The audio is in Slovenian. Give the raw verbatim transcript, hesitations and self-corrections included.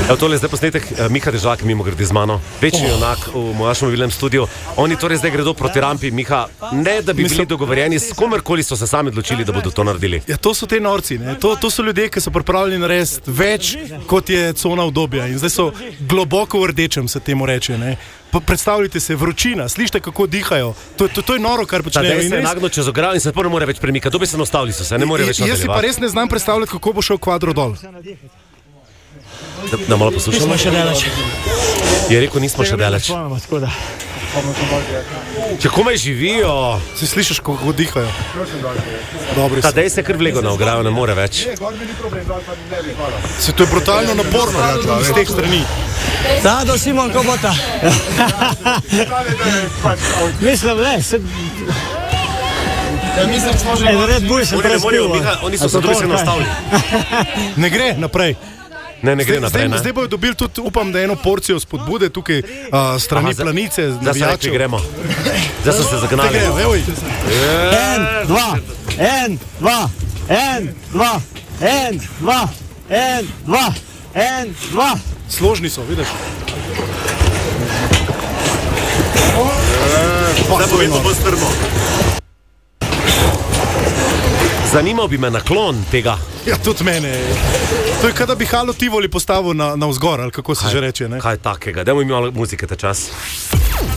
Evo, tole je zdaj posnetek uh, Miha Dežak, mimo grede z mano, večji junak v mojašem mobilnem studiu. Oni torej zdaj gredo proti rampi. Miha, ne da bi bili dogovorjeni, s komerkoli so se sami odločili, da bodo to naredili. Ja, to so te norci, ne? To, to so ljudje, ki so pripravljeni narediti več, kot je cona obdobja. In zdaj so globoko v rdečem, se temu reče. Ne? Predstavljajte se, vročina, slište, kako dihajo. To, to, to je noro, kar počnejo. Ta se je nagnil čez ograjo in se ne more več premikati. To bi se nastavili so se, ne more več nadaljevati. Jaz si pa res ne znam predstavljati, kako bo šel kvadro dol. Da, da malo poslušamo. Nismo še daleč. Je rekel, nismo še daleč. Če komaj živijo. Si slišiš, kako dihajo. Dobri so. Tadej se kar vlego na ograjo, ne more več. Se to je brutalno naporno, ja, z teh strani. Tado Simon Kobota. Mislim, ne, se... En Red Bull sem prespil. Oni so se dobi se nastavili. Ne gre naprej. Ne, ne gre naprej, ne. Zdaj bojo dobili tudi, upam, da eno porcijo spodbude tukaj uh, strani Aha, planice. Zdaj se rekli, gremo. Zdaj so se zagnali. En, dva, en, dva, en, dva, en, dva, en, dva, en, dva. Složni so, vidiš? Zdaj bo vedno bolj strmo. Zanimal bi me naklon tega. Ja, tudi mene. To je, kada bi Halo Tivoli postavil na, na vzgor, ali kako se kaj, že reče, ne? Kaj takega? Dajmo mi malo muzike ta čas.